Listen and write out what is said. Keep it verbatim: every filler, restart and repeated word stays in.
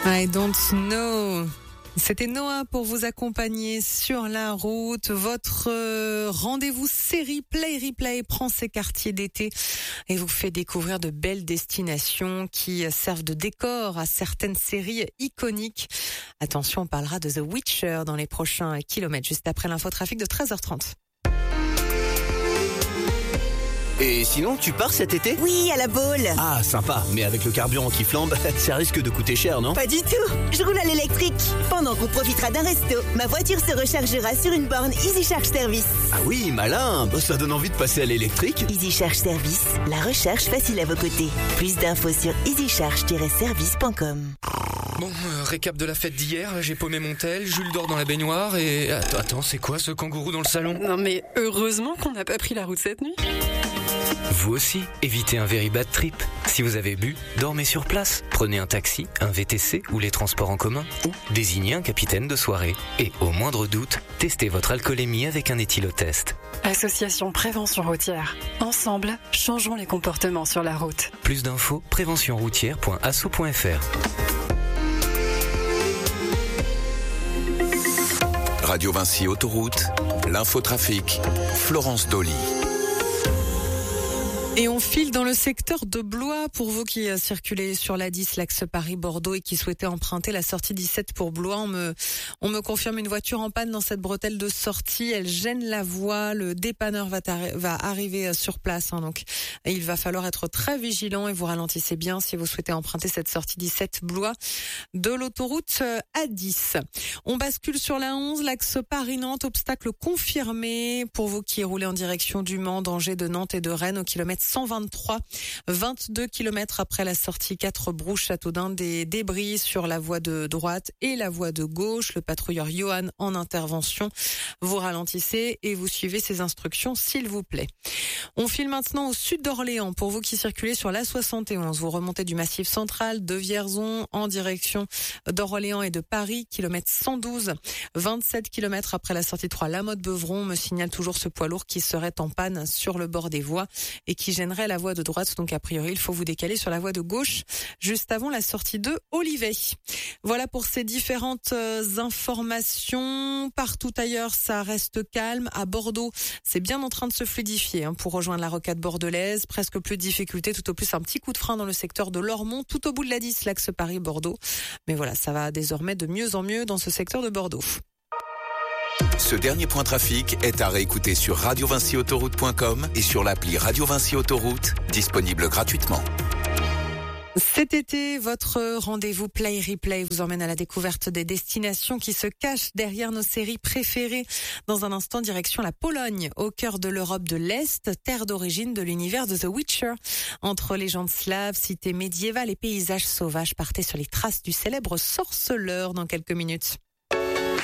I don't know. C'était Noah pour vous accompagner sur la route. Votre euh, rendez-vous série Play Replay prend ses quartiers d'été et vous fait découvrir de belles destinations qui servent de décor à certaines séries iconiques. Attention, on parlera de The Witcher dans les prochains kilomètres, juste après l'infotrafic de treize heures trente. Et sinon, tu pars cet été ? Oui, à la Baule. Ah, sympa, mais avec le carburant qui flambe, ça risque de coûter cher, non ? Pas du tout, je roule à l'électrique. Pendant qu'on profitera d'un resto, ma voiture se rechargera sur une borne Easy Charge Service. Ah oui, malin, bah, ça donne envie de passer à l'électrique. Easy Charge Service, la recharge facile à vos côtés. Plus d'infos sur easy charge tiret service point com. Bon, euh, récap de la fête d'hier, j'ai paumé mon tel, Jules dort dans la baignoire et... Attends, attends, c'est quoi ce kangourou dans le salon ? Non mais heureusement qu'on n'a pas pris la route cette nuit. Vous aussi, évitez un very bad trip. Si vous avez bu, dormez sur place. Prenez un taxi, un V T C ou les transports en commun. Ou désignez un capitaine de soirée. Et au moindre doute, testez votre alcoolémie avec un éthylotest. Association Prévention Routière. Ensemble, changeons les comportements sur la route. Plus d'infos, prévention routière point asso point f r. Radio Vinci Autoroute, l'infotrafic, Florence Dolly. Et on file dans le secteur de Blois pour vous qui circulez sur l'A dix, l'axe Paris-Bordeaux et qui souhaitez emprunter la sortie dix-sept pour Blois. On me, on me confirme une voiture en panne dans cette bretelle de sortie. Elle gêne la voie. Le dépanneur va, va arriver sur place. Hein, donc, il va falloir être très vigilant et vous ralentissez bien si vous souhaitez emprunter cette sortie dix-sept Blois de l'autoroute A dix. On bascule sur la onze, l'axe Paris-Nantes. Obstacle confirmé pour vous qui roulez en direction du Mans, danger de Nantes et de Rennes au kilomètre cent vingt-trois, vingt-deux kilomètres après la sortie quatre Brouche-Châteaudun, des débris sur la voie de droite et la voie de gauche. Le patrouilleur Johan en intervention. Vous ralentissez et vous suivez ses instructions, s'il vous plaît. On file maintenant au sud d'Orléans. Pour vous qui circulez sur l'A soixante et onze, vous remontez du Massif central de Vierzon en direction d'Orléans et de Paris, kilomètre cent douze, vingt-sept kilomètres après la sortie trois La Motte-Beuvron. Me signale toujours ce poids lourd qui serait en panne sur le bord des voies et qui gênerait la voie de droite. Donc a priori, il faut vous décaler sur la voie de gauche juste avant la sortie de Olivet. Voilà pour ces différentes informations. Partout ailleurs, ça reste calme. À Bordeaux, c'est bien en train de se fluidifier hein, pour rejoindre la rocade bordelaise. Presque plus de difficultés, tout au plus un petit coup de frein dans le secteur de Lormont, tout au bout de l'A dix, l'axe Paris-Bordeaux. Mais voilà, ça va désormais de mieux en mieux dans ce secteur de Bordeaux. Ce dernier point trafic est à réécouter sur radio vinci autoroute point com et sur l'appli Radio Vinci Autoroute, disponible gratuitement. Cet été, votre rendez-vous Play Replay vous emmène à la découverte des destinations qui se cachent derrière nos séries préférées. Dans un instant, direction la Pologne, au cœur de l'Europe de l'Est, terre d'origine de l'univers de The Witcher. Entre légendes slaves, cités médiévales et paysages sauvages, partez sur les traces du célèbre sorceleur dans quelques minutes.